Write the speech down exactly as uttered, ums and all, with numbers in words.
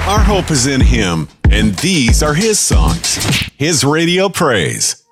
Our hope is in Him, and these are His songs, His radio praise.